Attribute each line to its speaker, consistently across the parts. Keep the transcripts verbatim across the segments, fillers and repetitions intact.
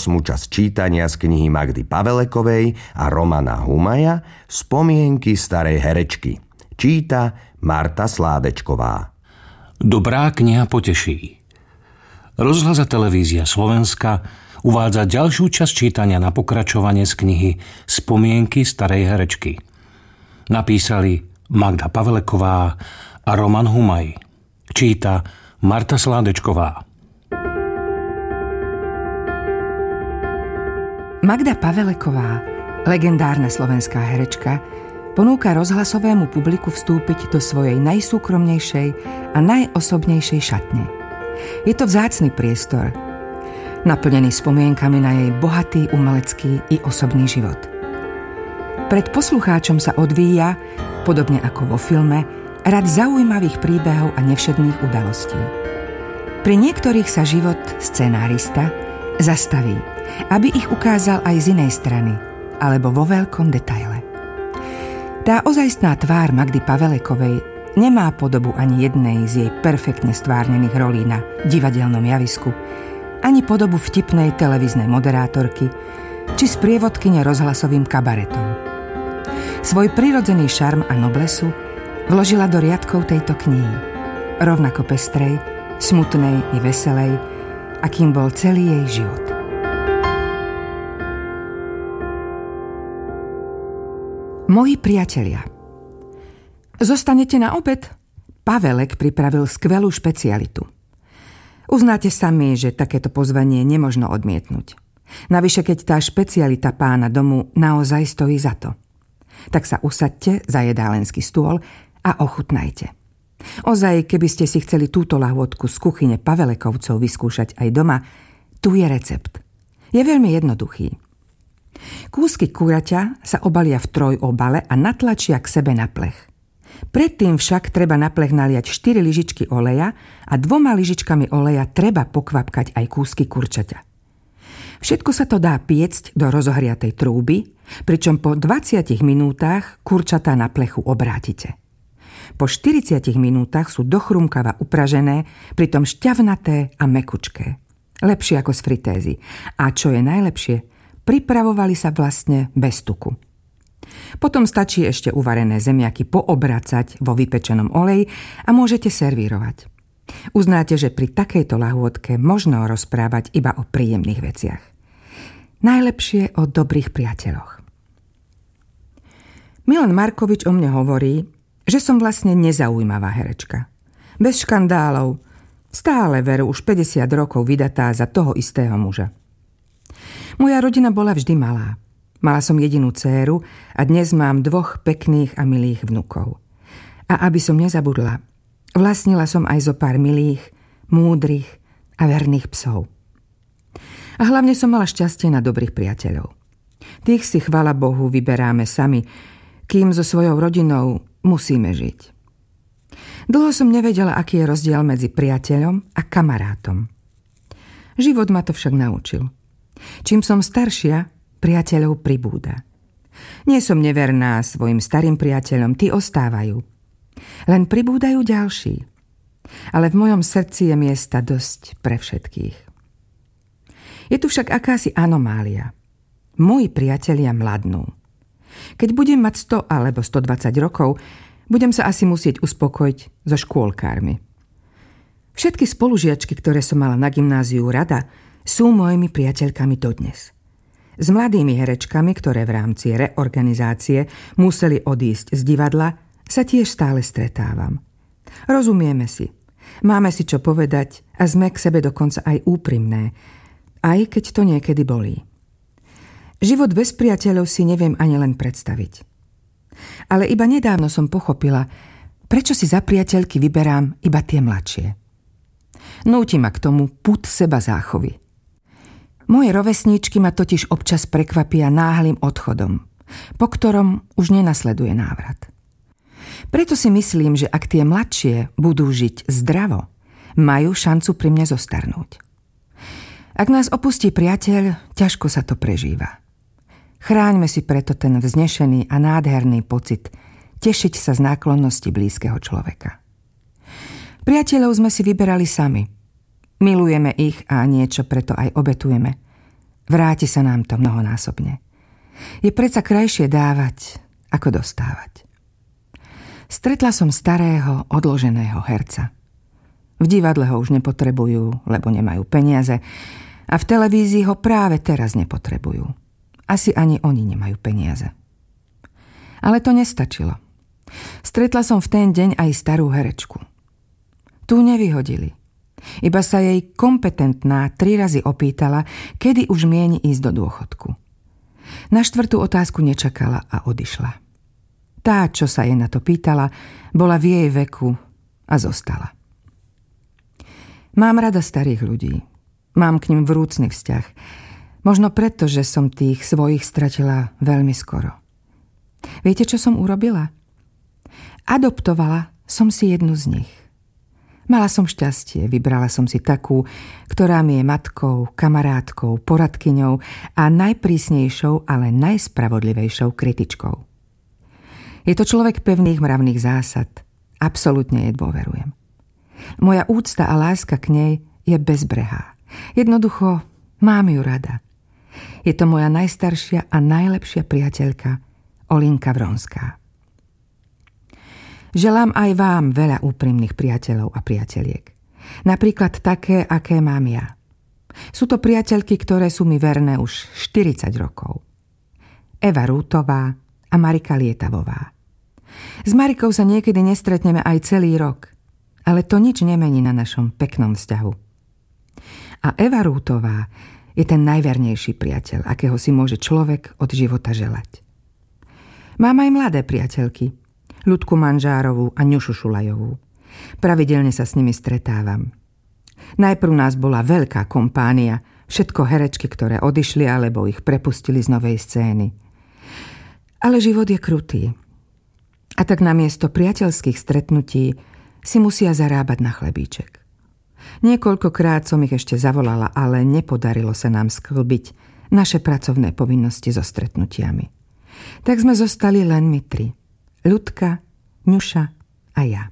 Speaker 1: ôsmu časť čítania z knihy Magdy Pavelekovej a Romana Humaja Spomienky starej herečky. Číta Marta Sládečková.
Speaker 2: Dobrá kniha poteší. Rozhlas a televízia Slovenska uvádza ďalšiu časť čítania na pokračovanie z knihy Spomienky starej herečky. Napísali Magda Paveleková a Roman Humaj. Číta Marta Sládečková.
Speaker 3: Magda Paveleková, legendárna slovenská herečka, ponúka rozhlasovému publiku vstúpiť do svojej najsúkromnejšej a najosobnejšej šatne. Je to vzácny priestor, naplnený spomienkami na jej bohatý umelecký i osobný život. Pred poslucháčom sa odvíja, podobne ako vo filme, rad zaujímavých príbehov a nevšedných udalostí. Pri niektorých sa život scenárista zastaví, aby ich ukázal aj z inej strany, alebo vo veľkom detaile. Tá ozajstná tvár Magdy Pavelekovej nemá podobu ani jednej z jej perfektne stvárnených rolí na divadelnom javisku, ani podobu vtipnej televíznej moderátorky, či sprievodkyne rozhlasovým kabaretom. Svoj prirodzený šarm a noblesu vložila do riadkov tejto knihy, rovnako pestrej, smutnej i veselej, akým bol celý jej život. Moji priatelia. Zostanete na obed? Pavelek pripravil skvelú špecialitu. Uznáte sami, že takéto pozvanie nemožno odmietnúť. Navyše, keď tá špecialita pána domu naozaj stojí za to. Tak sa usaďte za jedálenský stôl a ochutnajte. Ozaj, keby ste si chceli túto lahôdku z kuchyne Pavelekovcov vyskúšať aj doma, tu je recept. Je veľmi jednoduchý. Kúsky kuraťa sa obalia v trojobale a natlačia k sebe na plech. Predtým však treba na plech naliať štyri lyžičky oleja a dvoma lyžičkami oleja treba pokvapkať aj kúsky kurčaťa. Všetko sa to dá piecť do rozohriatej trúby, pričom po dvadsiatich minútach kurčatá na plechu obrátite. Po štyridsiatich minútach sú dochrumkava upražené, pritom šťavnaté a mekučké. Lepšie ako z fritézy. A čo je najlepšie, pripravovali sa vlastne bez tuku. Potom stačí ešte uvarené zemiaky poobracať vo vypečenom oleji a môžete servírovať. Uznáte, že pri takejto lahôdke možno rozprávať iba o príjemných veciach. Najlepšie o dobrých priateľoch. Milan Markovič o mne hovorí, že som vlastne nezaujímavá herečka. Bez škandálov, stále veru už päťdesiat rokov vydatá za toho istého muža. Moja rodina bola vždy malá. Mala som jedinú dcéru a dnes mám dvoch pekných a milých vnukov. A aby som nezabudla, vlastnila som aj zo pár milých, múdrych a verných psov. A hlavne som mala šťastie na dobrých priateľov. Tých si, chvala Bohu, vyberáme sami, kým so svojou rodinou musíme žiť. Dlho som nevedela, aký je rozdiel medzi priateľom a kamarátom. Život ma to však naučil. Čím som staršia, priateľov pribúda. Nie som neverná svojim starým priateľom, tí ostávajú. Len pribúdajú ďalší. Ale v mojom srdci je miesta dosť pre všetkých. Je tu však akási anomália. Moji priatelia mladnú. Keď budem mať sto alebo stodvadsať rokov, budem sa asi musieť uspokojiť so škôlkármi. Všetky spolužiačky, ktoré som mala na gymnáziu rada, sú mojimi priateľkami dodnes. S mladými herečkami, ktoré v rámci reorganizácie museli odísť z divadla, sa tiež stále stretávam. Rozumieme si, máme si čo povedať a sme k sebe dokonca aj úprimné, aj keď to niekedy bolí. Život bez priateľov si neviem ani len predstaviť. Ale iba nedávno som pochopila, prečo si za priateľky vyberám iba tie mladšie. Núti ma k tomu pud seba záchovy. Moje rovesníčky ma totiž občas prekvapia náhlym odchodom, po ktorom už nenasleduje návrat. Preto si myslím, že ak tie mladšie budú žiť zdravo, majú šancu pri mne zostarnúť. Ak nás opustí priateľ, ťažko sa to prežíva. Chráňme si preto ten vznešený a nádherný pocit tešiť sa z náklonnosti blízkeho človeka. Priateľov sme si vyberali sami. Milujeme ich a niečo preto aj obetujeme. Vráti sa nám to mnohonásobne. Je predsa krajšie dávať, ako dostávať. Stretla som starého, odloženého herca. V divadle ho už nepotrebujú, lebo nemajú peniaze, a v televízii ho práve teraz nepotrebujú. Asi ani oni nemajú peniaze. Ale to nestačilo. Stretla som v ten deň aj starú herečku. Tu nevyhodili. Iba sa jej kompetentná tri razy opýtala, kedy už mieni ísť do dôchodku. Na štvrtú otázku nečakala a odišla. Tá, čo sa jej na to pýtala, bola v jej veku a zostala. Mám rada starých ľudí. Mám k nim vrúcny vzťah. Možno preto, že som tých svojich stratila veľmi skoro. Viete, čo som urobila? Adoptovala som si jednu z nich. Mala som šťastie, vybrala som si takú, ktorá mi je matkou, kamarátkou, poradkyňou a najprísnejšou, ale najspravodlivejšou kritičkou. Je to človek pevných mravných zásad. Absolútne jej dôverujem. Moja úcta a láska k nej je bezbrehá. Jednoducho mám ju rada. Je to moja najstaršia a najlepšia priateľka Olinka Vronská. Želám aj vám veľa úprimných priateľov a priateliek. Napríklad také, aké mám ja. Sú to priateľky, ktoré sú mi verné už štyridsať rokov. Eva Rútová a Marika Lietavová. S Marikou sa niekedy nestretneme aj celý rok, ale to nič nemení na našom peknom vzťahu. A Eva Rútová je ten najvernejší priateľ, akého si môže človek od života želať. Mám aj mladé priateľky, Ľudku Manžárovú a Ňušu Šulajovú. Pravidelne sa s nimi stretávam. Najprv nás bola veľká kompánia, všetko herečky, ktoré odišli alebo ich prepustili z novej scény. Ale život je krutý. A tak namiesto priateľských stretnutí si musia zarábať na chlebíček. Niekoľkokrát som ich ešte zavolala, ale nepodarilo sa nám sklbiť naše pracovné povinnosti so stretnutiami. Tak sme zostali len my tri. Ľudka, Ňuša a ja.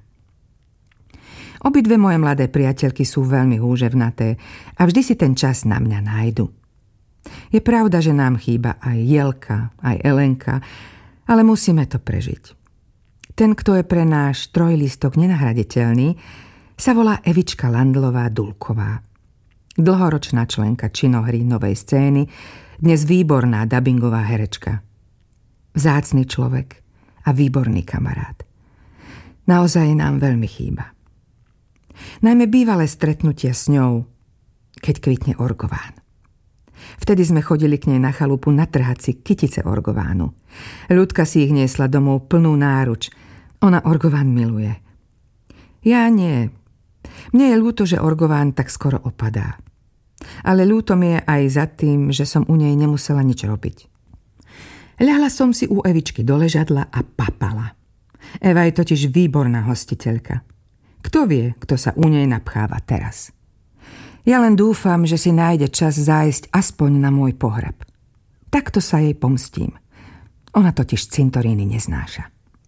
Speaker 3: Obidve moje mladé priateľky sú veľmi húževnaté a vždy si ten čas na mňa nájdu. Je pravda, že nám chýba aj Jelka, aj Elenka, ale musíme to prežiť. Ten, kto je pre náš trojlistok nenahraditeľný, sa volá Evička Landlová-Dulková. Dlhoročná členka činohry Novej scény, dnes výborná dabingová herečka. Vzácny človek a výborný kamarát. Naozaj nám veľmi chýba. Najmä bývalé stretnutia s ňou, keď kvitne orgován. Vtedy sme chodili k nej na chalupu natrhať si kytice orgovánu. Ľudka si ich niesla domov plnú náruč. Ona orgován miluje. Ja nie. Mne je ľúto, že orgován tak skoro opadá. Ale ľúto mi je aj za tým, že som u nej nemusela nič robiť. Ľahla som si u Evičky do ležadla a papala. Eva je totiž výborná hostiteľka. Kto vie, kto sa u nej napcháva teraz? Ja len dúfam, že si nájde čas zájsť aspoň na môj pohreb. Takto sa jej pomstím. Ona totiž cintoríny neznáša.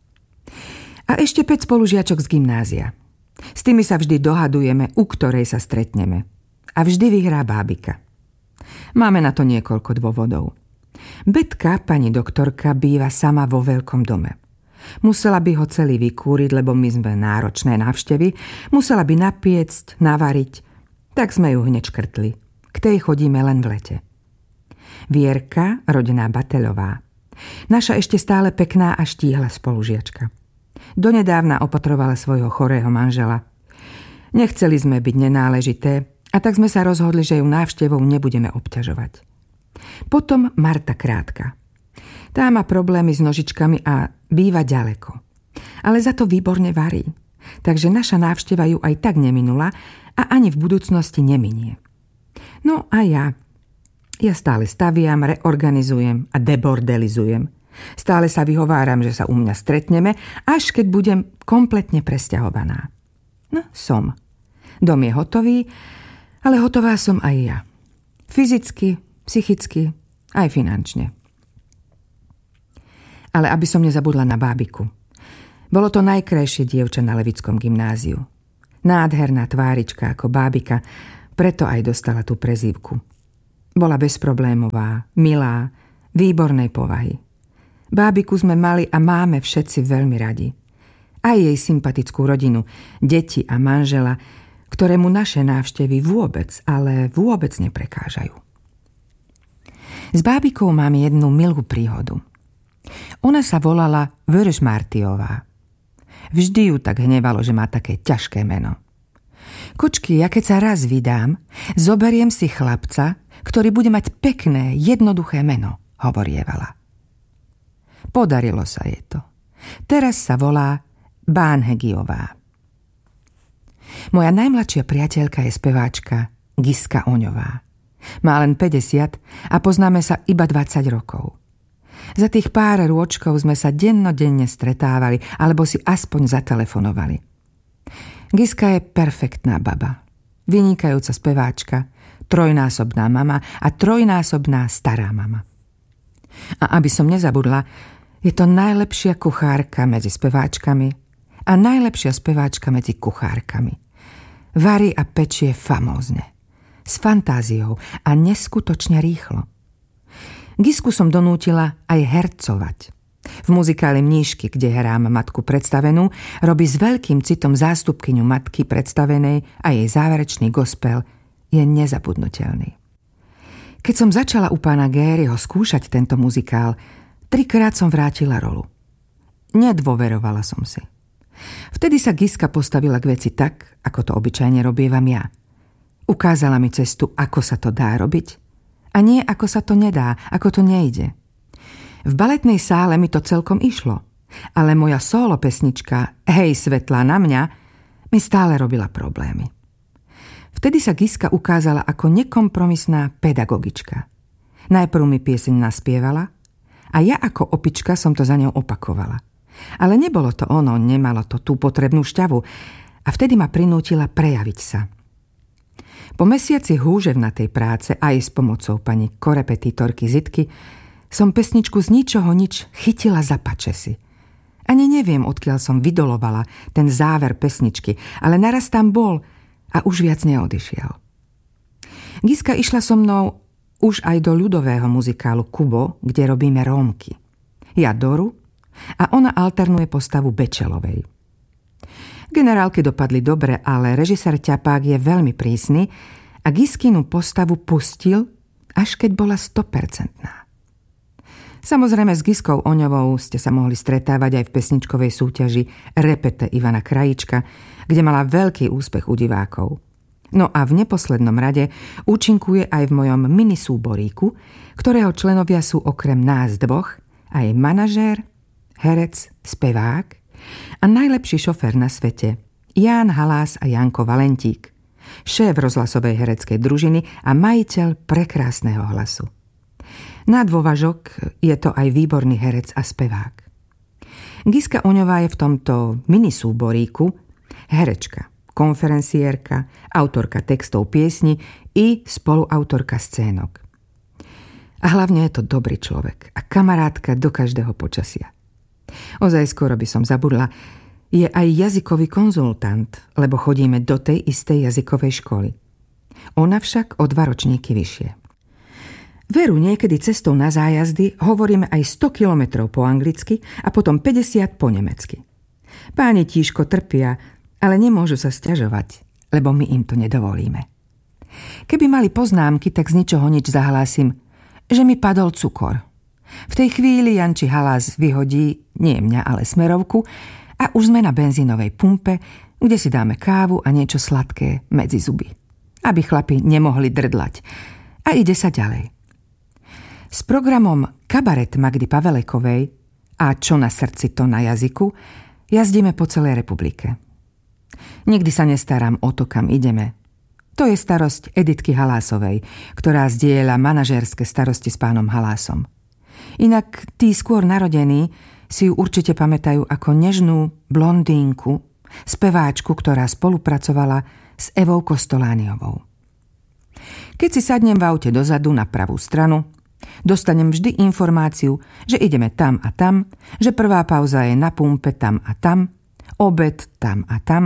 Speaker 3: A ešte päť spolužiačok z gymnázia. S tými sa vždy dohadujeme, u ktorej sa stretneme. A vždy vyhrá bábika. Máme na to niekoľko dôvodov. Betka, pani doktorka, býva sama vo veľkom dome. Musela by ho celý vykúriť, lebo my sme náročné návštevy. Musela by napiecť, navariť. Tak sme ju hneď škrtli. K tej chodíme len v lete. Vierka, rodená Batelová. Naša ešte stále pekná a štíhla spolužiačka. Donedávna opatrovala svojho chorého manžela. Nechceli sme byť nenáležité, a tak sme sa rozhodli, že ju návštevou nebudeme obťažovať. Potom Marta Krátka. Tá má problémy s nožičkami a býva ďaleko. Ale za to výborne varí. Takže naša návšteva ju aj tak neminula a ani v budúcnosti neminie. No a ja. Ja stále staviam, reorganizujem a debordelizujem. Stále sa vyhováram, že sa u mňa stretneme, až keď budem kompletne presťahovaná. No, som. Dom je hotový, ale hotová som aj ja. Fyzicky, psychicky, aj finančne. Ale aby som nezabudla na bábiku. Bolo to najkrajšie dievča na Levickom gymnáziu. Nádherná tvárička ako bábika, preto aj dostala tú prezývku. Bola bezproblémová, milá, výbornej povahy. Bábiku sme mali a máme všetci veľmi radi. Aj jej sympatickú rodinu, deti a manžela, ktorému naše návštevy vôbec, ale vôbec neprekážajú. S bábikou mám jednu milú príhodu. Ona sa volala Vörösmartyová. Vždy ju tak hnevalo, že má také ťažké meno. Kočky, ja keď sa raz vydám, zoberiem si chlapca, ktorý bude mať pekné, jednoduché meno, hovorievala. Podarilo sa jej to. Teraz sa volá Bánhegiová. Moja najmladšia priateľka je speváčka Giska Oňová. Má len päťdesiat a poznáme sa iba dvadsať rokov. Za tých pár rôčkov sme sa dennodenne stretávali alebo si aspoň zatelefonovali. Giska je perfektná baba, vynikajúca speváčka, trojnásobná mama a trojnásobná stará mama. A aby som nezabudla, je to najlepšia kuchárka medzi speváčkami a najlepšia speváčka medzi kuchárkami. Varí a pečie famózne, s fantáziou a neskutočne rýchlo. Gisku som donútila aj hercovať. V muzikáli Mníšky, kde hrám matku predstavenú, robí s veľkým citom zástupkyňu matky predstavenej a jej záverečný gospel je nezabudnutelný. Keď som začala u pána Géryho skúšať tento muzikál, trikrát som vrátila rolu. Nedôverovala som si. Vtedy sa Giska postavila k veci tak, ako to obyčajne robievam ja. Ukázala mi cestu, ako sa to dá robiť a nie ako sa to nedá, ako to nejde. V baletnej sále mi to celkom išlo, ale moja solo pesnička Hej svetlá na mňa mi stále robila problémy. Vtedy sa Giska ukázala ako nekompromisná pedagogička. Najprv mi pieseň naspievala a ja ako opička som to za ňou opakovala. Ale nebolo to ono, nemalo to tú potrebnú šťavu a vtedy ma prinútila prejaviť sa. Po mesiaci húževnatej práce aj s pomocou pani korepetitorky Zitky som pesničku z ničoho nič chytila za pačesy. Ani neviem, odkiaľ som vydolovala ten záver pesničky, ale naraz tam bol a už viac neodišiel. Giska išla so mnou už aj do ľudového muzikálu Kubo, kde robíme Rómky. Ja Doru a ona alternuje postavu Bečelovej. Generálky dopadli dobre, ale režisér Ťapák je veľmi prísny a Giskinu postavu pustil, až keď bola sto percent. Samozrejme s Giskou Oňovou ste sa mohli stretávať aj v pesničkovej súťaži Repete Ivana Krajíčka, kde mala veľký úspech u divákov. No a v neposlednom rade účinkuje aj v mojom minisúboríku, ktorého členovia sú okrem nás dvoch aj manažér, herec, spevák a najlepší šofér na svete Ján Halás a Janko Valentík, šéf rozhlasovej hereckej družiny a majiteľ prekrásneho hlasu. Na dôvažok je to aj výborný herec a spevák. Giska Oňová je v tomto minisúboríku herečka, konferenciérka, autorka textov piesni i spoluautorka scénok. A hlavne je to dobrý človek a kamarátka do každého počasia. Ozaj skoro by som zabudla, je aj jazykový konzultant, lebo chodíme do tej istej jazykovej školy. Ona však o dva ročníky vyššie. Veru, niekedy cestou na zájazdy hovoríme aj sto kilometrov po anglicky a potom päťdesiat po nemecky. Páni tížko trpia, ale nemôžu sa sťažovať, lebo my im to nedovolíme. Keby mali poznámky, tak z ničoho nič zahlásim, že mi padol cukor. V tej chvíli Janči Halás vyhodí, nie mňa, ale smerovku a už sme na benzínovej pumpe, kde si dáme kávu a niečo sladké medzi zuby, aby chlapi nemohli drdlať. A ide sa ďalej. S programom Kabaret Magdy Pavelekovej a Čo na srdci, to na jazyku jazdíme po celej republike. Nikdy sa nestarám o to, kam ideme. To je starosť Editky Halásovej, ktorá zdieľa manažérske starosti s pánom Halásom. Inak tí skôr narodení si ju určite pamätajú ako nežnú blondínku, speváčku, ktorá spolupracovala s Evou Kostolániovou. Keď si sadnem v aute dozadu na pravú stranu, dostanem vždy informáciu, že ideme tam a tam, že prvá pauza je na pumpe tam a tam, obed tam a tam,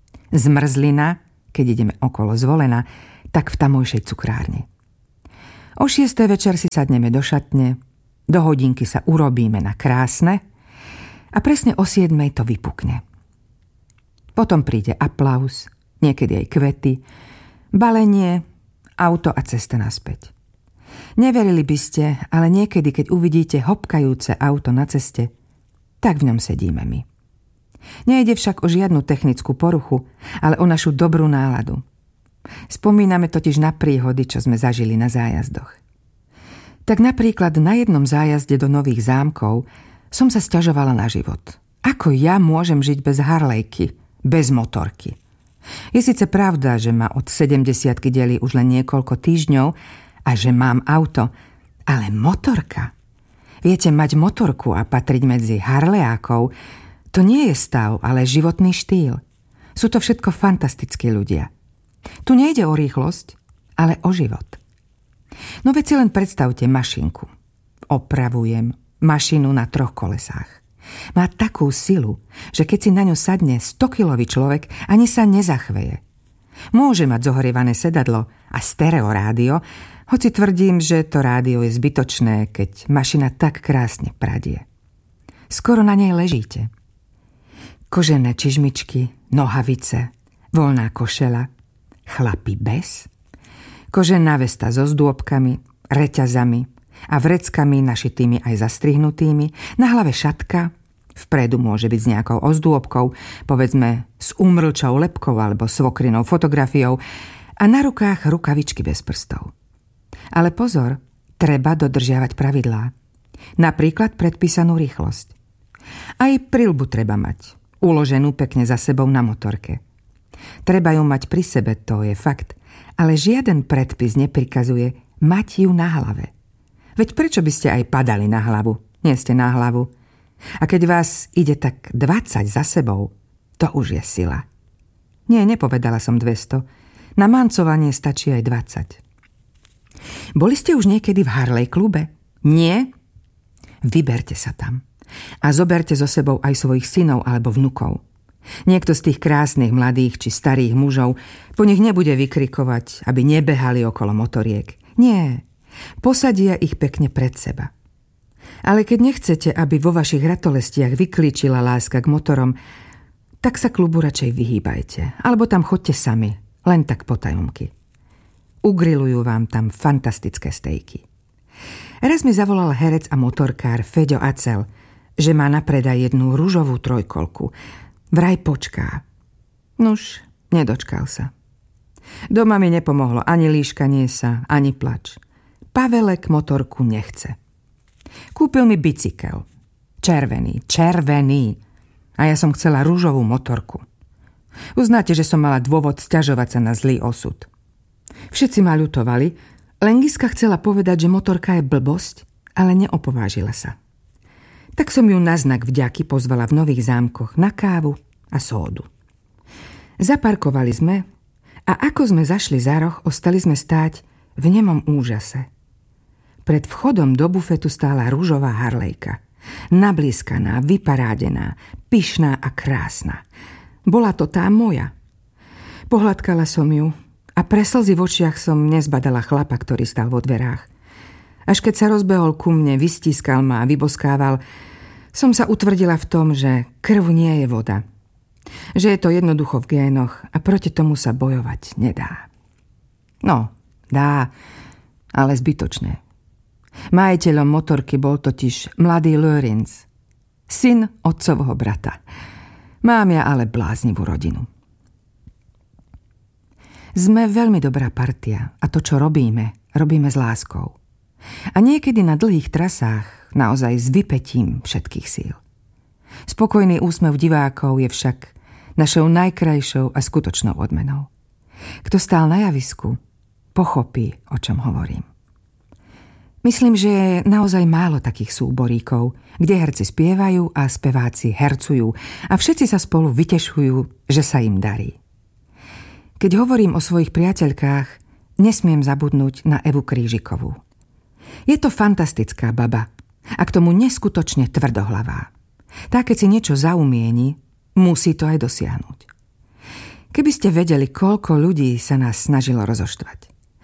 Speaker 3: zmrzlina, keď ideme okolo Zvolena, tak v tamojšej cukrárni. O šiestej večer si sadneme do šatne, do hodinky sa urobíme na krásne a presne o siedmej to vypukne. Potom príde aplauz, niekedy aj kvety, balenie, auto a cesta naspäť. Neverili by ste, ale niekedy, keď uvidíte hopkajúce auto na ceste, tak v ňom sedíme my. Nejde však o žiadnu technickú poruchu, ale o našu dobrú náladu. Spomíname totiž na príhody, čo sme zažili na zájazdoch. Tak napríklad na jednom zájazde do Nových Zámkov som sa sťažovala na život. Ako ja môžem žiť bez harlejky, bez motorky? Je síce pravda, že ma od sedemdesiatky delí už len niekoľko týždňov a že mám auto, ale motorka? Viete, mať motorku a patriť medzi harleákov, to nie je stav, ale životný štýl. Sú to všetko fantastickí ľudia. Tu nejde o rýchlosť, ale o život. No veď si len predstavte mašinku. Opravujem mašinu na troch kolesách. Má takú silu, že keď si na ňu sadne stokilový človek, ani sa nezachveje. Môže mať zohrievané sedadlo a stereorádio, hoci tvrdím, že to rádio je zbytočné, keď mašina tak krásne pradie. Skoro na nej ležíte. Kožené čižmičky, nohavice, voľná košela, chlapi bez, kožená vesta so zdôbkami, reťazami a vreckami našitými aj zastrihnutými, na hlave šatka, vpredu môže byť s nejakou ozdôbkou, povedzme s umrlčou lebkou alebo svokrinou fotografiou a na rukách rukavičky bez prstov. Ale pozor, treba dodržiavať pravidlá. Napríklad predpísanú rýchlosť. Aj prilbu treba mať, uloženú pekne za sebou na motorke. Treba ju mať pri sebe, to je fakt, ale žiaden predpis neprikazuje mať ju na hlave. Veď prečo by ste aj padali na hlavu? Nie ste na hlavu. A keď vás ide tak dvadsať za sebou, to už je sila. Nie, nepovedala som dvesto. Na mancovanie stačí aj dvadsať. Boli ste už niekedy v Harley klube? Nie? Vyberte sa tam. A zoberte so sebou aj svojich synov alebo vnukov. Niekto z tých krásnych mladých či starých mužov po nich nebude vykrikovať, aby nebehali okolo motoriek. Nie, posadia ich pekne pred seba. Ale keď nechcete, aby vo vašich ratolestiach vyklíčila láska k motorom, tak sa klubu radšej vyhýbajte. Alebo tam choďte sami, len tak potajomky. Ugrilujú vám tam fantastické stejky. Raz mi zavolal herec a motorkár Feďo Acel, že má na predaj jednu ružovú trojkolku. Vraj počká. Nuž, nedočkal sa. Doma mi nepomohlo ani líškanie sa, ani plač. Pavelek motorku nechce. Kúpil mi bicykel. Červený, červený. A ja som chcela ružovú motorku. Uznáte, že som mala dôvod sťažovať sa na zlý osud. Všetci ma ľutovali, len Giska chcela povedať, že motorka je blbosť, ale neopovážila sa. Tak som ju na znak vďaky pozvala v Nových Zámkoch na kávu a sódu. Zaparkovali sme a ako sme zašli za roh, ostali sme stáť v nemom úžase. Pred vchodom do bufetu stála ružová harlejka. Nablískaná, vyparádená, pyšná a krásna. Bola to tá moja. Pohľadkala som ju a pre slzy v očiach som nezbadala chlapa, ktorý stál vo dverách. Až keď sa rozbehol ku mne, vystískal ma a vyboskával, som sa utvrdila v tom, že krv nie je voda. Že je to jednoducho v génoch a proti tomu sa bojovať nedá. No, dá, ale zbytočne. Majiteľom motorky bol totiž mladý Lorenz, syn otcovho brata. Mám ja ale bláznivú rodinu. Sme veľmi dobrá partia a to, čo robíme, robíme s láskou. A niekedy na dlhých trasách naozaj s vypätím všetkých síl. Spokojný úsmev divákov je však našou najkrajšou a skutočnou odmenou. Kto stál na javisku, pochopí, o čom hovorím. Myslím, že je naozaj málo takých súboríkov, kde herci spievajú a speváci hercujú a všetci sa spolu vytešujú, že sa im darí. Keď hovorím o svojich priateľkách, nesmiem zabudnúť na Evu Krížikovú. Je to fantastická baba a k tomu neskutočne tvrdohlavá. Tá, keď si niečo zaumieni, musí to aj dosiahnuť. Keby ste vedeli, koľko ľudí sa nás snažilo rozoštvať.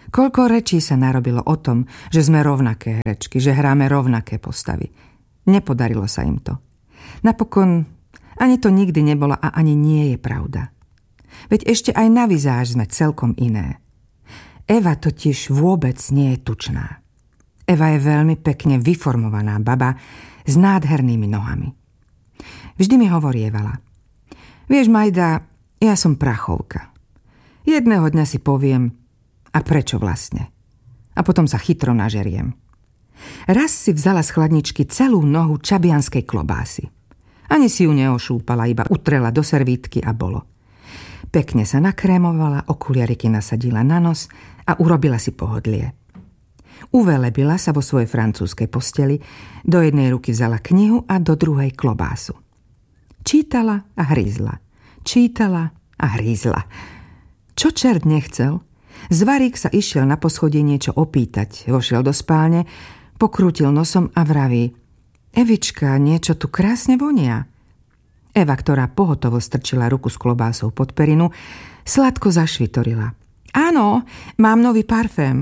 Speaker 3: Koľko rečí sa narobilo o tom, že sme rovnaké herečky, že hráme rovnaké postavy. Nepodarilo sa im to. Napokon ani to nikdy nebola a ani nie je pravda. Veď ešte aj na vizáž sme celkom iné. Eva totiž vôbec nie je tučná. Eva je veľmi pekne vyformovaná baba s nádhernými nohami. Vždy mi hovorievala: vieš, Majda, ja som prachovka. Jedného dňa si poviem, a prečo vlastne? A potom sa chytro nažeriem. Raz si vzala z chladničky celú nohu čabianskej klobásy. Ani si ju neošúpala, iba utrela do servítky a bolo. Pekne sa nakrémovala, okuliariky nasadila na nos a urobila si pohodlie. Uvelebila sa vo svojej francúzskej posteli, do jednej ruky vzala knihu a do druhej klobásu. Čítala a hrízla. Čítala a hrízla. Čo čert nechcel? Zvarík sa išiel na poschodie niečo opýtať. Vošiel do spálne, pokrútil nosom a vraví: Evička, niečo tu krásne vonia. Eva, ktorá pohotovo strčila ruku s klobásou pod perinu, sladko zašvitorila: Áno, mám nový parfém.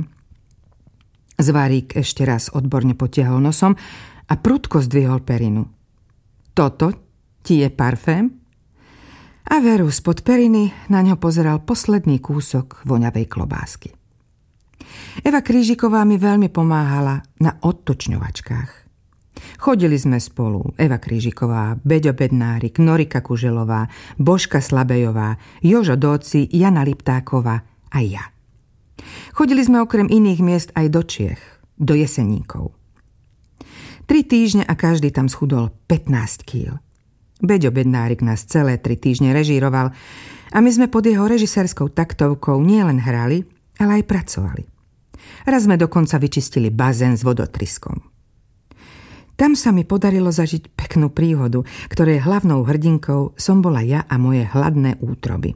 Speaker 3: Zvarík ešte raz odborne potiahol nosom a prudko zdvihol perinu. Toto ti je parfém? A veru, spod periny na ňo pozeral posledný kúsok voňavej klobásky. Eva Krížiková mi veľmi pomáhala na odtučňovačkách. Chodili sme spolu: Eva Krížiková, Beďo Bednárik, Norika Kuželová, Božka Slabejová, Jožo Dóci, Jana Liptáková a ja. Chodili sme okrem iných miest aj do Čiech, do Jeseníkov. Tri týždne a každý tam schudol pätnásť kíl. Beďo Bednárik nás celé tri týždne režíroval a my sme pod jeho režisérskou taktovkou nielen hrali, ale aj pracovali. Raz sme dokonca vyčistili bazén s vodotryskom. Tam sa mi podarilo zažiť peknú príhodu, ktorej hlavnou hrdinkou som bola ja a moje hladné útroby.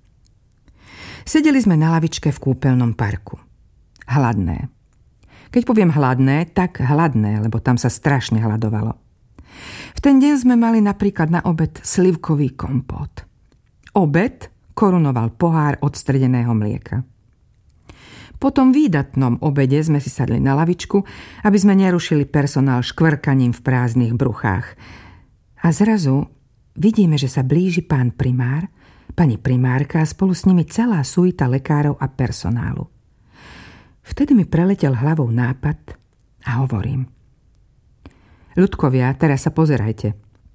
Speaker 3: Sedeli sme na lavičke v kúpeľnom parku. Hladné. Keď poviem hladné, tak hladné, lebo tam sa strašne hladovalo. V ten deň sme mali napríklad na obed slivkový kompót. Obed korunoval pohár odstredeného mlieka. Po tom výdatnom obede sme si sadli na lavičku, aby sme nerušili personál škvrkaním v prázdnych bruchách. A zrazu vidíme, že sa blíži pán primár, pani primárka a spolu s nimi celá suita lekárov a personálu. Vtedy mi preletel hlavou nápad a hovorím: ľudkovia, teraz sa pozerajte.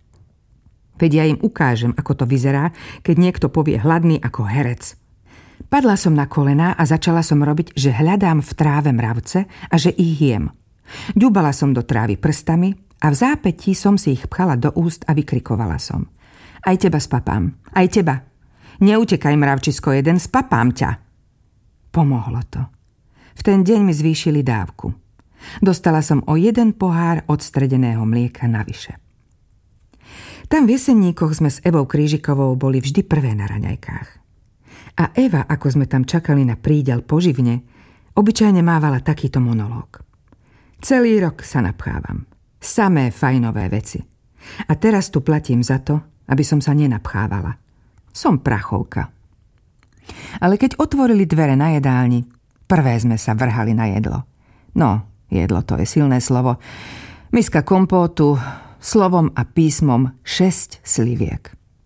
Speaker 3: Veď ja im ukážem, ako to vyzerá, keď niekto povie hladný ako herec. Padla som na kolená a začala som robiť, že hľadám v tráve mravce a že ich jem. Ďubala som do trávy prstami a v zápätí som si ich pchala do úst a vykrikovala som: Aj teba spapám, aj teba. Neutekaj, mravčisko jeden, spapám ťa. Pomohlo to. V ten deň mi zvýšili dávku. Dostala som o jeden pohár odstredeného mlieka navyše. Tam v Jeseníkoch sme s Evou Krížikovou boli vždy prvé na raňajkách. A Eva, ako sme tam čakali na príďal poživne, obyčajne mávala takýto monológ: Celý rok sa napchávam. Samé fajnové veci. A teraz tu platím za to, aby som sa nenapchávala. Som prachovka. Ale keď otvorili dvere na jedálni, prvé sme sa vrhali na jedlo. No, jedlo to je silné slovo. Miska kompótu, slovom a písmom šesť sliviek.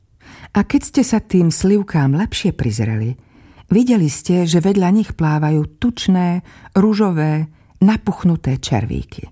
Speaker 3: A keď ste sa tým slivkám lepšie prizreli, videli ste, že vedľa nich plávajú tučné, ružové, napuchnuté červíky.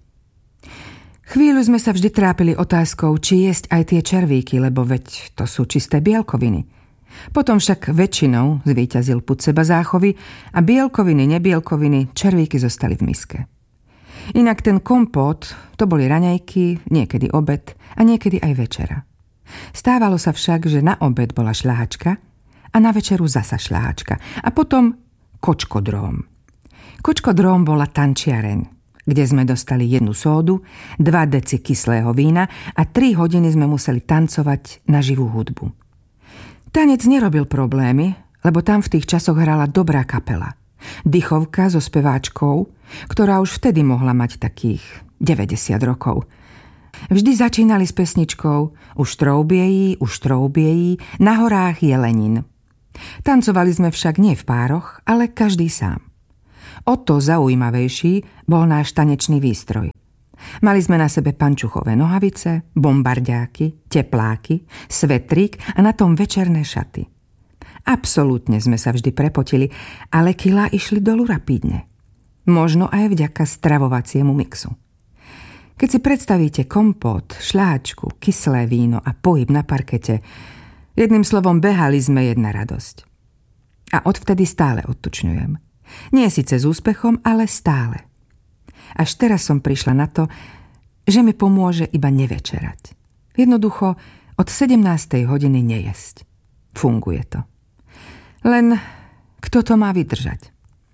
Speaker 3: Chvíľu sme sa vždy trápili otázkou, či jesť aj tie červíky, lebo veď to sú čisté bielkoviny. Potom však väčšinou zvíťazil pud seba záchovy a bielkoviny, nebielkoviny, červíky zostali v miske. Inak ten kompót, to boli raňajky, niekedy obed a niekedy aj večera. Stávalo sa však, že na obed bola šľahačka a na večeru zasa šľahačka a potom kočkodróm. Kočkodróm bola tančiareň, kde sme dostali jednu sódu, dva deci kyslého vína a tri hodiny sme museli tancovať na živú hudbu. Tanec nerobil problémy, lebo tam v tých časoch hrala dobrá kapela. Dychovka so speváčkou, ktorá už vtedy mohla mať takých deväťdesiat rokov. Vždy začínali s pesničkou Už troubiejí, už troubiejí, na horách je Lenin. Tancovali sme však nie v pároch, ale každý sám. O to zaujímavejší bol náš tanečný výstroj. Mali sme na sebe pančuchové nohavice, bombardiáky, tepláky, svetrík a na tom večerné šaty. Absolútne sme sa vždy prepotili, ale kilá išli dolu rapídne. Možno aj vďaka stravovaciemu mixu. Keď si predstavíte kompót, šľáčku, kyslé víno a pohyb na parkete, jedným slovom behali sme jedna radosť. A odvtedy stále odtučňujem. Nie síce s úspechom, ale stále. Až teraz som prišla na to, že mi pomôže iba nevečerať. Jednoducho od sedemnástej hodiny nejesť. Funguje to. Len kto to má vydržať?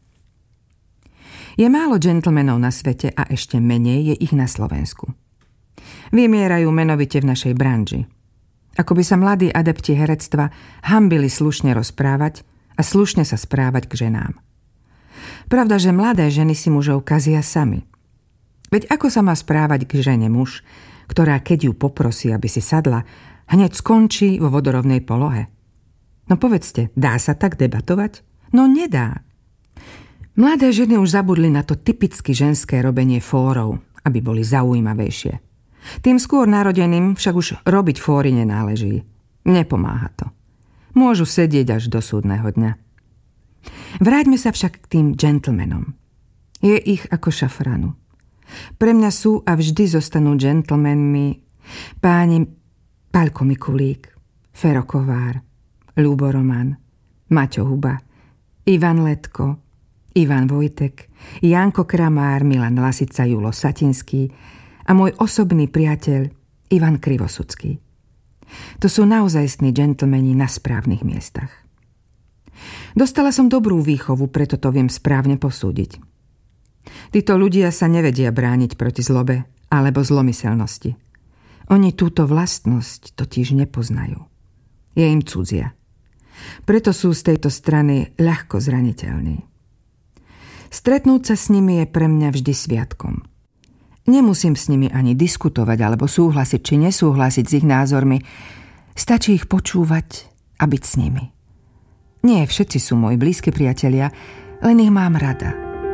Speaker 3: Je málo džentlmenov na svete a ešte menej je ich na Slovensku. Vymierajú menovite v našej branži. Ako by sa mladí adepti herectva hanbili slušne rozprávať a slušne sa správať k ženám. Pravda, že mladé ženy si mužov kazia sami. Veď ako sa má správať k žene muž, ktorá keď ju poprosí, aby si sadla, hneď skončí vo vodorovnej polohe? No povedzte, dá sa tak debatovať? No nedá. Mladé ženy už zabudli na to typicky ženské robenie fórov, aby boli zaujímavejšie. Tým skôr narodeným však už robiť fóry nenáleží. Nepomáha to. Môžu sedieť až do súdneho dňa. Vráťme sa však k tým džentlmenom. Je ich ako šafranu. Pre mňa sú a vždy zostanú džentlmenmi páni Paľko Mikulík, Fero Kovár, Ľubo Roman, Maťo Huba, Ivan Letko, Ivan Vojtek, Janko Kramár, Milan Lasica, Julo Satinský a môj osobný priateľ Ivan Krivosudský. To sú naozajstní džentlmeni na správnych miestach. Dostala som dobrú výchovu, preto to viem správne posúdiť. Títo ľudia sa nevedia brániť proti zlobe alebo zlomyselnosti. Oni túto vlastnosť totiž nepoznajú. Je im cudzia. Preto sú z tejto strany ľahko zraniteľní. Stretnúť sa s nimi je pre mňa vždy sviatkom. Nemusím s nimi ani diskutovať alebo súhlasiť či nesúhlasiť s ich názormi. Stačí ich počúvať a byť s nimi. Nie všetci sú moji blízki priatelia, len ich mám rada.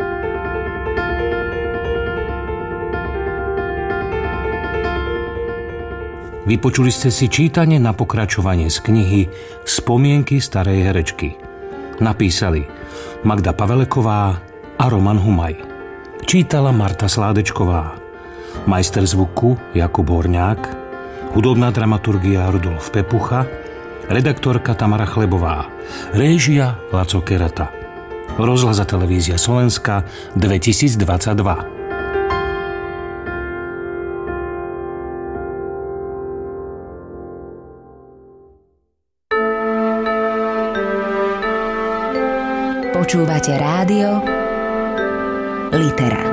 Speaker 2: Vypočuli ste si čítanie na pokračovanie z knihy Spomienky starej herečky. Napísali Magda Paveleková a Roman Humaj. Čítala Marta Sládečková. Majster zvuku Jakub Horňák. Hudobná dramaturgia Rudolf Pepucha. Redaktorka Tamara Chlebová. Réžia Laco Kerata. Rozhlas a televízia Slovenska dvetisícdvadsaťdva.
Speaker 4: Počúvate rádio Litera.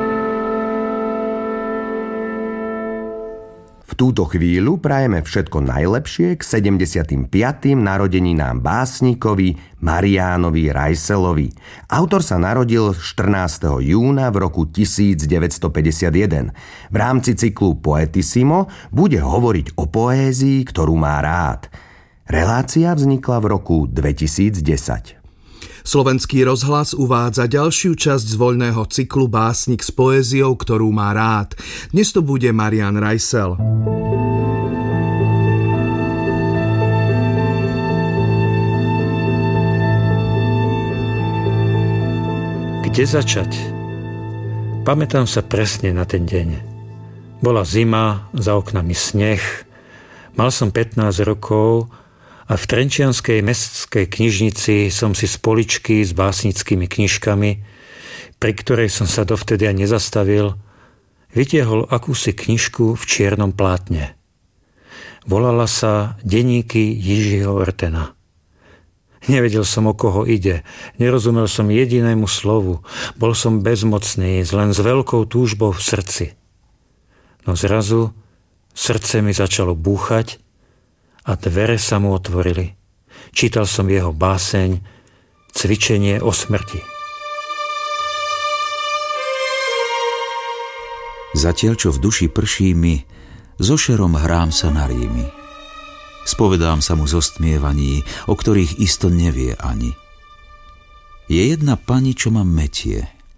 Speaker 1: V túto chvíľu prajeme všetko najlepšie k sedemdesiatym piatym narodeninám básnikovi Mariánovi Rajselovi. Autor sa narodil štrnásteho júna v roku tisícdeväťstopäťdesiatjeden. V rámci cyklu Poetissimo bude hovoriť o poézii, ktorú má rád. Relácia vznikla v roku dvetisícdesať.
Speaker 5: Slovenský rozhlas uvádza ďalšiu časť z voľného cyklu Básnik s poéziou, ktorú má rád. Dnes to bude Marián Rajsel.
Speaker 6: Kde začať? Pamätám sa presne na ten deň. Bola zima, za oknami sneh, mal som pätnásť rokov a v trenčianskej mestskej knižnici som si z poličky s básnickými knižkami, pri ktorej som sa dovtedy aj nezastavil, vytiahol akúsi knižku v čiernom plátne. Volala sa Deníky Jiřího Ortena. Nevedel som, o koho ide, nerozumel som jedinému slovu, bol som bezmocný, len s veľkou túžbou v srdci. No zrazu srdce mi začalo búchať a dvere sa mu otvorili. Čítal som jeho báseň Cvičenie o smrti.
Speaker 7: Zatiaľ, čo v duši prší mi, so šerom hrám sa na rímy. Spovedám sa mu zo stmievaní, o ktorých isto nevie ani. Je jedna pani, čo ma metie,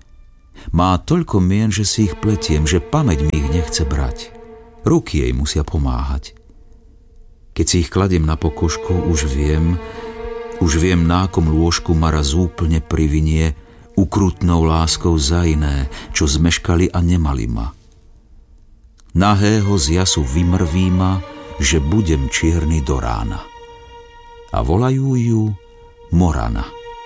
Speaker 7: Má toľko mien, že si ich pletiem, že pamäť mi ich nechce brať. Ruky jej musia pomáhať. Keď si ich kladiem na pokožku, už viem, už viem, na akom lôžku ma raz úplne privinie ukrutnou láskou za iné, čo zmeškali a nemali ma. Nahého z jasu vymrví ma, že budem čierny do rána. A volajú ju Morana.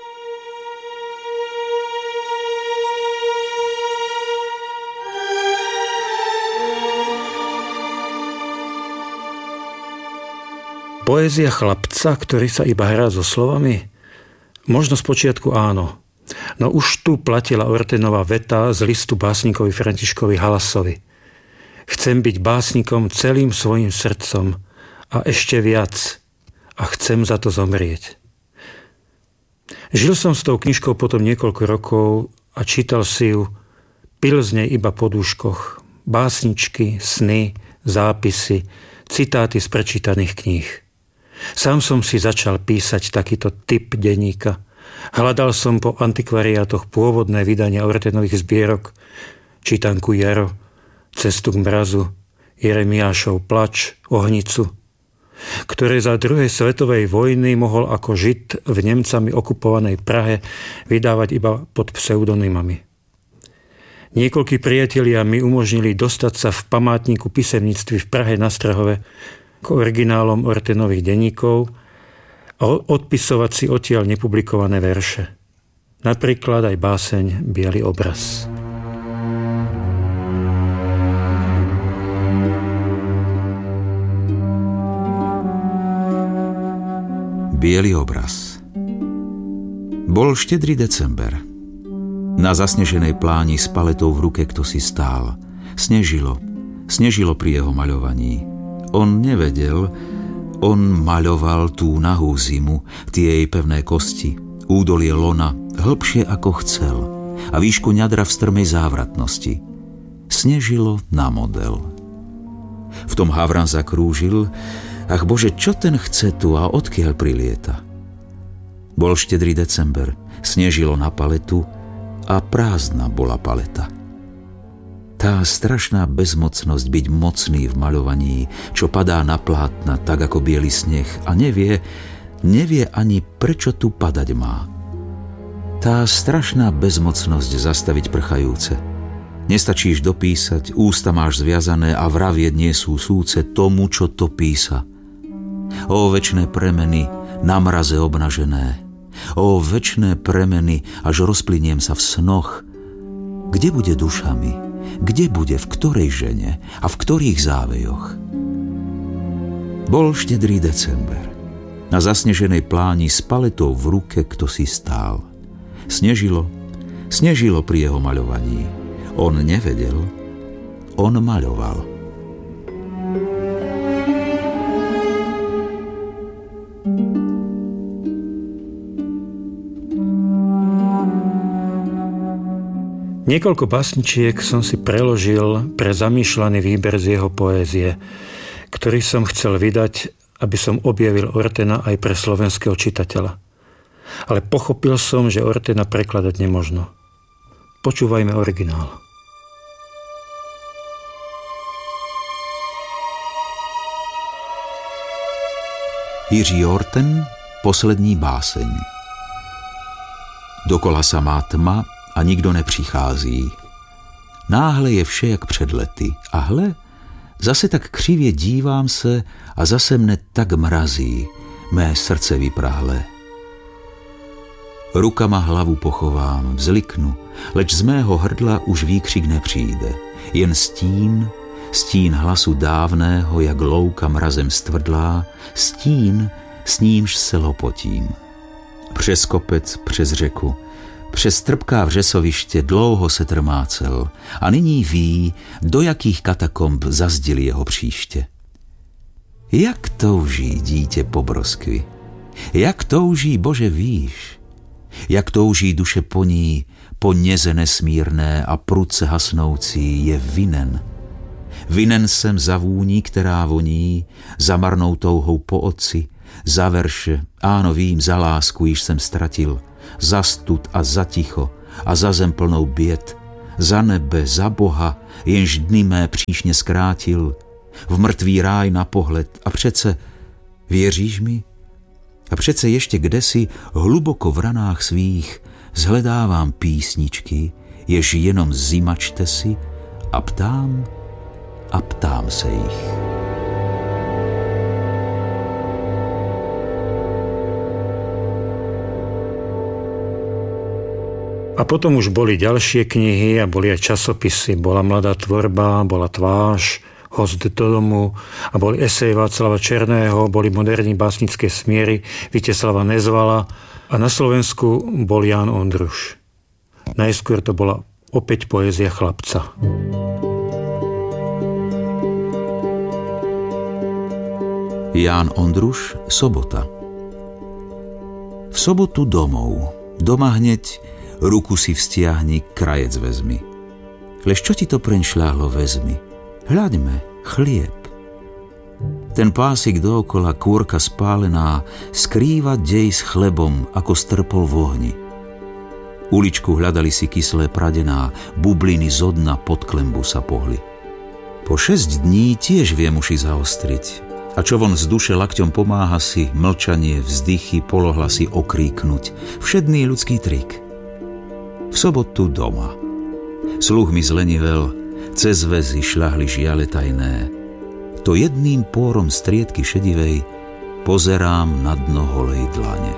Speaker 6: Poézia chlapca, ktorý sa iba hrá so slovami? Možno spočiatku áno. No už tu platila Ortenová veta z listu básnikovi Františkovi Halasovi. Chcem byť básnikom celým svojim srdcom a ešte viac a chcem za to zomrieť. Žil som s tou knižkou potom niekoľko rokov a čítal si ju, pil z nej iba po dúškoch, básničky, sny, zápisy, citáty z prečítaných kníh. Sám som si začal písať takýto typ denníka. Hľadal som po antikvariátoch pôvodné vydania Ortenových zbierok, čítanku Jaro, Cestu k mrazu, Jeremiášov plač, Ohnicu, ktoré za druhej svetovej vojny mohol ako Žid v Nemcami okupovanej Prahe vydávať iba pod pseudonymami. Niekoľkí priatelia mi umožnili dostať sa v památniku písemníctví v Prahe na Strahove k originálom Ortenových denníkov a odpisovať si odtiaľ nepublikované verše. Napríklad aj báseň Biely obraz.
Speaker 7: Biely obraz. Bol štedrý december. Na zasneženej pláni s paletou v ruke ktosi stál. Snežilo. Snežilo pri jeho maľovaní. On nevedel, on maľoval tú nahú zimu, tie jej pevné kosti, údolie lona, hlbšie ako chcel a výšku ňadra v strmej závratnosti. Snežilo na model. V tom Havran zakrúžil. Ach Bože, čo ten chce tu a odkiaľ prilieta? Bol štedrý december, snežilo na paletu a prázdna bola paleta. Tá strašná bezmocnosť byť mocný v maľovaní, čo padá na plátna tak ako biely sneh a nevie, nevie ani prečo tu padať má. Tá strašná bezmocnosť zastaviť prchajúce. Nestačíš dopísať, ústa máš zviazané a vravieť nie sú súce tomu, čo to písa. Ó večné premeny, na mraze obnažené. Ó večné premeny, až rozplyniem sa v snoch. Kde bude duša mi? Kde bude, v ktorej žene a v ktorých závejoch? Bol štedrý december. Na zasneženej pláni s paletou v ruke ktosi stál. Snežilo, snežilo pri jeho maľovaní. On nevedel, on maľoval.
Speaker 6: Niekoľko básničiek som si preložil pre zamýšľaný výber z jeho poézie, ktorý som chcel vydať, aby som objavil Ortena aj pre slovenského čitateľa. Ale pochopil som, že Ortena prekladať nemožno. Počúvajme originál.
Speaker 7: Jiří Orten, poslední báseň. Dokola sa má tma a nikdo nepřichází. Náhle je vše jak před lety. A hle, zase tak křivě dívám se a zase mne tak mrazí, mé srdce vyprahlé. Rukama hlavu pochovám, vzliknu, leč z mého hrdla už výkřik nepřijde. Jen stín, stín hlasu dávného, jak louka mrazem stvrdlá, stín, s nímž se lopotím. Přes kopec, přes řeku, přes trpká vřesoviště dlouho se trmácel a nyní ví, do jakých katakomb zazdili jeho příště. Jak touží dítě po broskvi, jak touží, Bože, víš, jak touží duše po ní, po něze nesmírné a prudce hasnoucí, je vinen. Vinen jsem za vůní, která voní, za marnou touhou po otci, za verše, áno vím, za lásku, již jsem ztratil, za stud a za ticho a za zem plnou běd, za nebe, za Boha, jenž dny mé příšně zkrátil, v mrtvý ráj na pohled. A přece, věříš mi? A přece ještě kdesi, hluboko v ranách svých, zhledávám písničky, jež jenom zimačte si, a ptám, a ptám se jich.
Speaker 6: A potom už boli ďalšie knihy a boli aj časopisy. Bola Mladá tvorba, bola Tvář, Host do domu a boli eseje Václava Černého, boli moderní básnické smiery Víteslava Nezvala a na Slovensku bol Ján Ondruš. Najskôr to bola opäť poézia chlapca.
Speaker 7: Ján Ondruš, sobota. V sobotu domov. Doma hneď ruku si vztiahni, krajec vezmi. Lež čo ti to preň šľahlo, vezmi. Hľaďme, chlieb. Ten pásik dookola, kôrka spálená, skrýva dej s chlebom, ako strpol v ohni. Uličku hľadali si kyslé pradená, bubliny zo dna pod klembu sa pohli. Po šesť dní tiež viem uši zaostriť. A čo von z duše lakťom pomáha si, mlčanie, vzdychy, polohlasy okríknuť. Všedný ľudský trik. V sobotu doma. Sluch mi zlenivel, cez väzy šľahli žiale tajné. To jedným pórom striedky šedivej pozerám na dno holej dlane.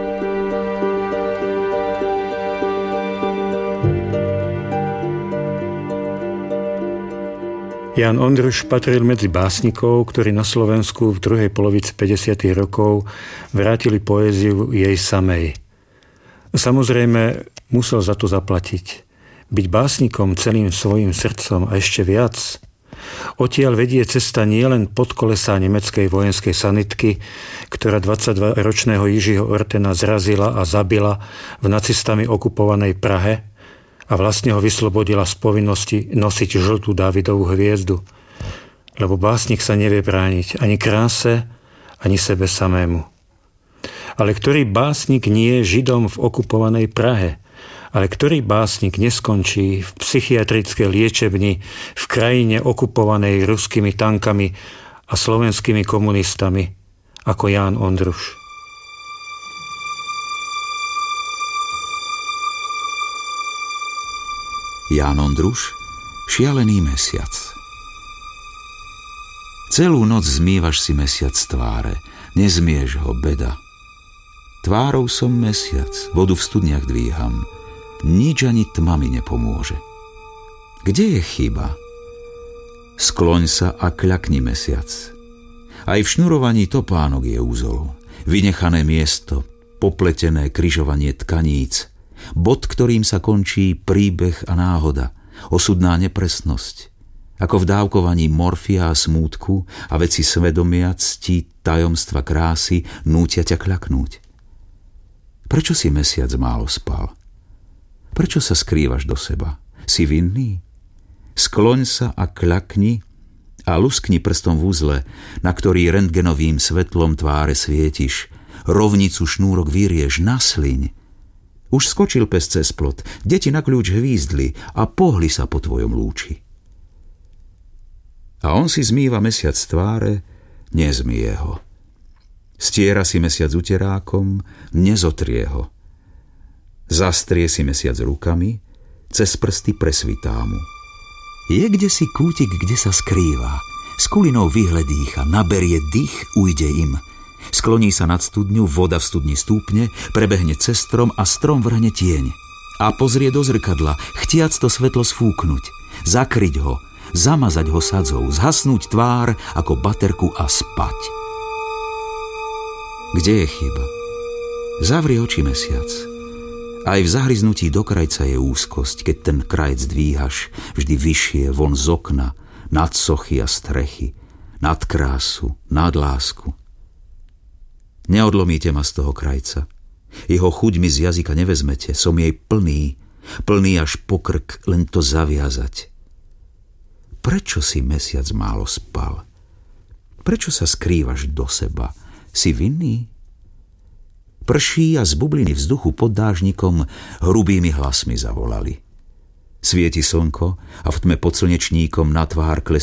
Speaker 6: Ján Ondruš patril medzi básnikov, ktorí na Slovensku v druhej polovici päťdesiatych rokov vrátili poéziu jej samej. Samozrejme, musel za to zaplatiť. Byť básnikom celým svojim srdcom a ešte viac. Odtiaľ vedie cesta nielen pod kolesá nemeckej vojenskej sanitky, ktorá dvadsaťdvaročného Jiřího Ortena zrazila a zabila v nacistami okupovanej Prahe a vlastne ho vyslobodila z povinnosti nosiť žltú Dávidovú hviezdu. Lebo básnik sa nevie brániť ani kráse, ani sebe samému. Ale ktorý básnik nie je Židom v okupovanej Prahe? Ale ktorý básnik neskončí v psychiatrickej liečebni v krajine okupovanej ruskými tankami a slovenskými komunistami, ako Ján Ondruš?
Speaker 7: Ján Ondruš, šialený mesiac. Celú noc zmývaš si mesiac z tváre, nezmieš ho, beda. Tvárou som mesiac, vodu v studniach dvíham, nič ani tma mi nepomôže. Kde je chyba? Skloň sa a kľakni, mesiac. Aj v šnurovaní topánok je úzol, vynechané miesto, popletené križovanie tkaníc, bod, ktorým sa končí príbeh a náhoda, osudná nepresnosť, ako v dávkovaní morfia a smútku a veci svedomia, cti, tajomstva krásy nútia ťa kľaknúť. Prečo si mesiac málo spal? Prečo sa skrývaš do seba? Si vinný? Skloň sa a kľakni a luskni prstom v uzle, na ktorý rentgenovým svetlom tváre svietiš. Rovnicu šnúrok vyriež, nasliň. Už skočil pes cez plot, deti na kľúč hvízdli a pohli sa po tvojom lúči. A on si zmýva mesiac z tváre, nezmýje ho. Stiera si mesiac uterákom, nezotrie ho. Zastrie si mesiac rukami, cez prsty presvitá mu. Je kde si kútik, kde sa skrýva, s kulinou vyhledýcha, naberie dých, ujde im. Skloní sa nad studňu, voda v studni stúpne, prebehne cez strom a strom vrhne tieň. A pozrie do zrkadla, chtiac to svetlo sfúknuť, zakryť ho, zamazať ho sadzou, zhasnúť tvár ako baterku a spať. Kde je chyba? Zavri oči, mesiac. Aj v zahryznutí do krajca je úzkosť, keď ten krajec dvíhaš vždy vyššie von z okna, nad sochy a strechy, nad krásu, nad lásku. Neodlomíte ma z toho krajca. Jeho chuť mi z jazyka nevezmete, som jej plný, plný až po krk, len to zaviazať. Prečo si mesiac málo spal? Prečo sa skrývaš do seba? Si vinný? Prší a z bubliny vzduchu pod dážnikom hrubými hlasmi zavolali. Svieti slnko a v tme pod slnečníkom na tvár klesá